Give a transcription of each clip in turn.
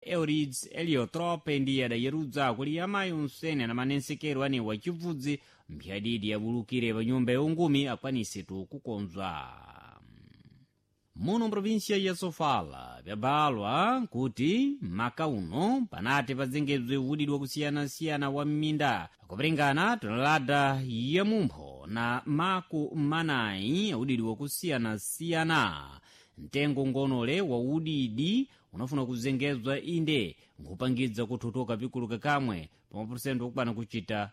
Eurids Heliotrope ndiye adayerudza kuli amayi unsene na manensekero ane wachibvudzi mphyadidi yabulukire pa nyumba yaungumi akwanisetu kukonzwa. Muno provinsia ya Sofala byabalwa kuti maka uno panati pazengedzwe udidwa kusiyana-siyana wa m'minda kupringana tonelada ya mumpho na maku manayi udidwa kusiyana-siyana. Mtengo ngonole wa udidi unafuna kuzengedzwa inde nkupangidza kuthutuka pikuluka kamwe pa mapurusenti okubana kuchita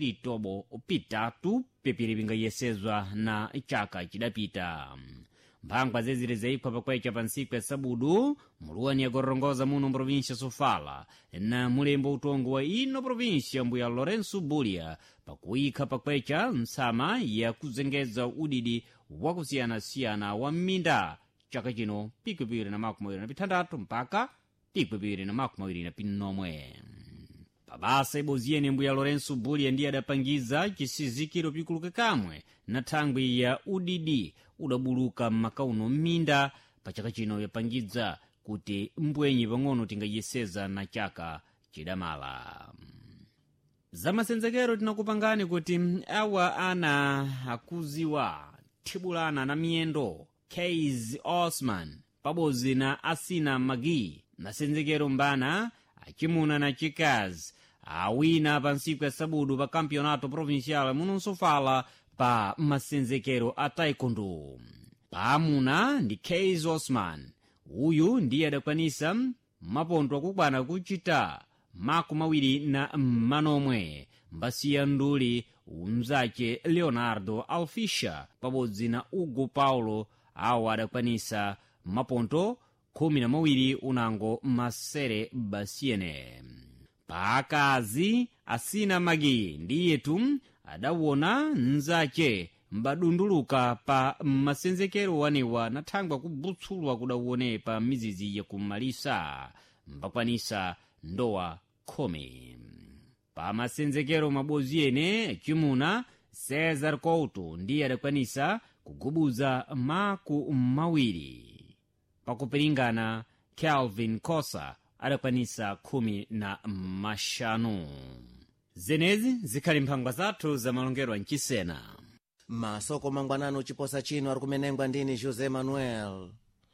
2.3 pepere pingayesezwa na chaka chidapita. Mphangwa zezire zaikwa pakwecha pa ntsiku ya sabudu muluwani yagorongoza muno provinsia Sofala na mulembo utongo wa ino provinsia mbuya Lourenço Bulia pakuikha pakwecha nsama ya kuzengeza udidi wakusiyana-siyana wa m'minda chaka chino pikwipiri na makumi mawiri na pitandatu mpaka pikwipiri na makumi mawiri na pinomwe. Pabasa iboziyeni mbuya Lourenço Bulia ndiye adapangiza chisizikiro pikuluka kamwe na thangwi ya udidi udabuluka m'makauno m'minda pa chaka chino yapangidza kuti mbwenyi pang'ono tingayeseza na chaka chidamala. Zamasenzekero tinakupangani kuti awa ana akuziwa thibulana na miyendo Keys Osman pabodzi na Asina Magi masenzekero mbana achimuna na chikazi awina pa ntsiku ya sabudu pa campeonato provincial muno Sofala pa masenzekero a taekwondo. Paamuna ndi Keys Osman, uyu ndiye adakwanisa mapondo akukwana kuchita makumi mawiri na manomwe mbasiya nduli unzace Leonardo Alfisha pabodzi na Hugo Paulo awo adakwanisa mapondo 12 unango masere basiyene. Paakazi Asina Magi ndiyetu adawona nzace mbadunduluka pa masenzekero wanewa na thangwa kubutsulwa kudawone pa mizizi ya kumalisa mbakwanisa ndowa 10. Pa masenzekero mabozi ene chimuna Cesar Couto ndiye adakwanisa kugubuza maku mawiri. Pakupiringana Calvin Kosa adakwanisa 15. Zenezi zikhali mphangwa zathu za malongero anchisena. Masoko mangwanano chiposa chino arikumenengwa ndini José Manuel.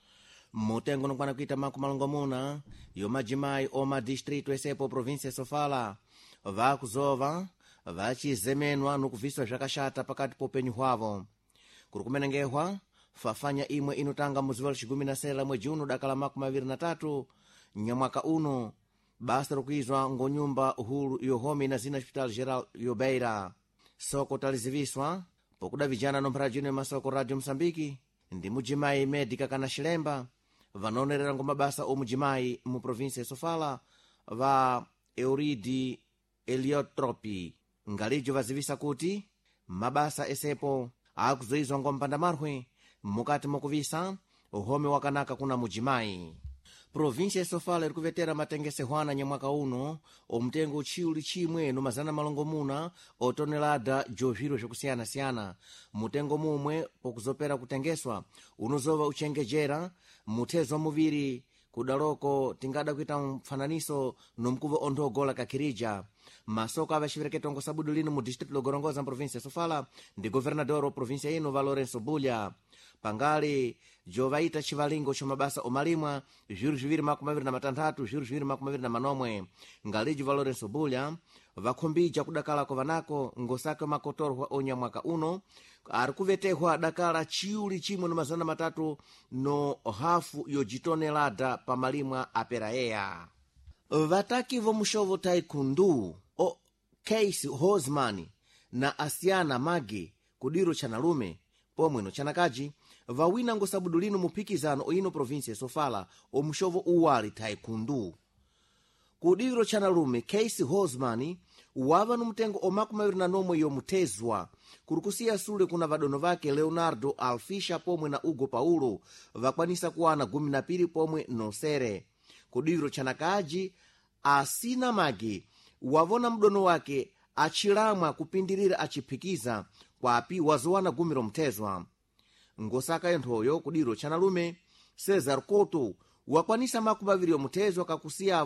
Mutengo nokwana kuita maku malongomuna yomajimayi oma distrito esepo província Sofala vakuzova vachizemenwa nukuviswa zvakashata pakati popenyu hwavo. Kurikumenengehwa fafanya imwe inotanga muziva lixigumi na sela mwezi uno dakala maku 23 nyamwaka uno basa rikuizwa ngonyumba hulu yohome na zina hospital geral yobeira. Soko taliziviswa pokuda vijana nomphera jino masoko radio Msambiki ndi mujimayi médica kana xilemba vanonerera ngomabasa omujimayi mu província Sofala va Eurids Heliotrope ngalijo vazivisa kuti mabasa esepo akuzoizwa ngompanda marwe mukati mokuvisa uhome wakanaka kuna mujimayi. Província Sofala irikuvetera matengesehwana nyamwaka uno omtengo chiuli chimwe no mazana malongomuna otonelada joviro zvakusiyana-siyana. Mutengo mumwe pokuzopera kutengeswa unozova uchengejera muthezo muviri kudaloko tingada kuita mfananiso nomkuva ondogola kakirija. Masoko avaxivereketongo sabudu lino mu distrito logorongoza província Sofala ndi governador wa província ino va Lourenço Bulia. Pangali jovaita chivalingo chomabasa omalimwa juru 226 juru 229 ngalijo va Lourenço Bulia vakhombija kudakalako vanako ngosake makotorwa onyamwaka uno arikuvetehwa dakala chiuli chimwe no mazana matatu no hafu yojitonelada pamalimwa aperaeya. Vataki vomushovo taekwondo o Keys Osman na Asina Magi kudiro chanalume pomweno chanakaji vawina ngosabudu lino mupikizano oino província Sofala omushovo uwali taekwondo. Kudiro chanalume Keys Osman wava nomutengo omakumi 21 yomutezwa kurikusiya sule kuna vadono vake Leonardo Alfisha pomwe na Hugo Paulo vakwanisa kuwana 12 pomwe nosere. Kudiro chanakaji Asina Magi wavona mdono wake achilamwa kupindirira achiphikiza kwapi wazowana 10 mtezwa. Ngosaka yenthoyo kudiro chanalume Cesar Couto wakwanisa makumi 2 yomutezwa kakusiya